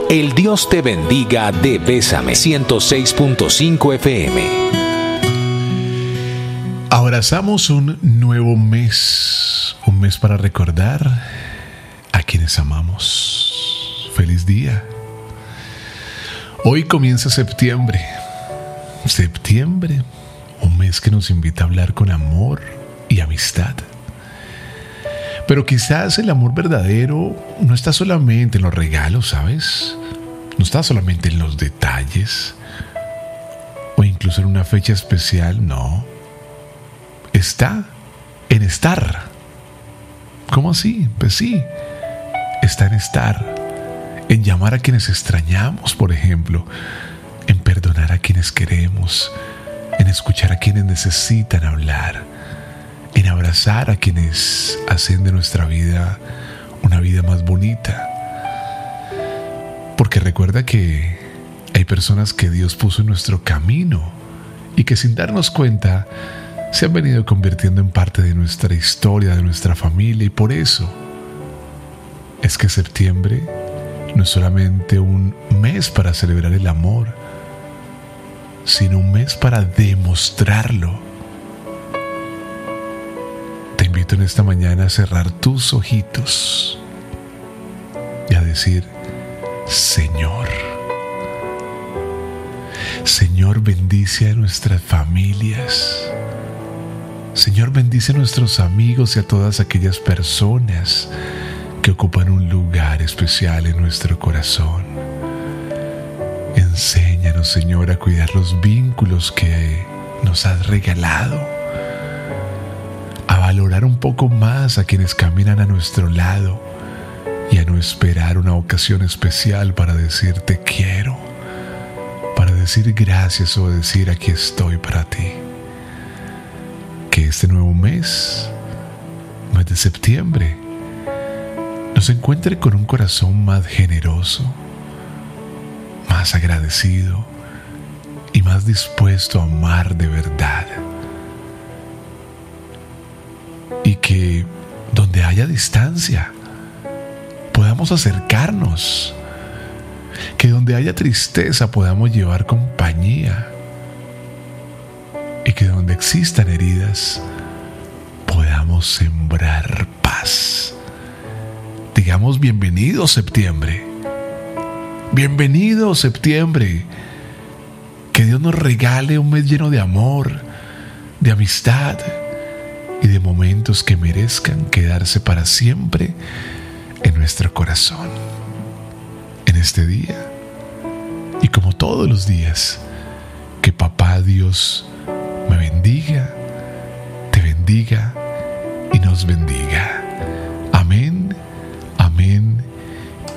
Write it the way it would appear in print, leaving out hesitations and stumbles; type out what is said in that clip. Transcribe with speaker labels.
Speaker 1: El Dios te bendiga de Bésame 106.5 FM.
Speaker 2: Abrazamos un nuevo mes, un mes para recordar a quienes amamos. Feliz día. Hoy comienza septiembre. Septiembre, un mes que nos invita a hablar con amor y amistad. Pero quizás el amor verdadero no está solamente en los regalos, ¿sabes? No está solamente en los detalles o incluso en una fecha especial, no. Está en estar. ¿Cómo así? Pues sí, está en estar, en llamar a quienes extrañamos, por ejemplo, en perdonar a quienes queremos, en escuchar a quienes necesitan hablar, en abrazar a quienes hacen de nuestra vida una vida más bonita. Porque recuerda que hay personas que Dios puso en nuestro camino y que sin darnos cuenta se han venido convirtiendo en parte de nuestra historia, de nuestra familia, y por eso es que septiembre no es solamente un mes para celebrar el amor, sino un mes para demostrarlo. Te invito en esta mañana a cerrar tus ojitos y a decir: Señor, Señor, bendice a nuestras familias. Señor, bendice a nuestros amigos y a todas aquellas personas que ocupan un lugar especial en nuestro corazón. Enséñanos, Señor, a cuidar los vínculos que nos has regalado, a valorar un poco más a quienes caminan a nuestro lado y a no esperar una ocasión especial para decir te quiero, para decir gracias o decir aquí estoy para ti. Que este nuevo mes de septiembre, nos encuentre con un corazón más generoso, más agradecido y más dispuesto a amar de verdad. Y que donde haya distancia podamos acercarnos, que donde haya tristeza podamos llevar compañía, y que donde existan heridas podamos sembrar paz. Digamos bienvenido septiembre, bienvenido septiembre, que Dios nos regale un mes lleno de amor, de amistad y de momentos que merezcan quedarse para siempre en nuestro corazón. En este día, y como todos los días, que Papá Dios me bendiga, te bendiga y nos bendiga.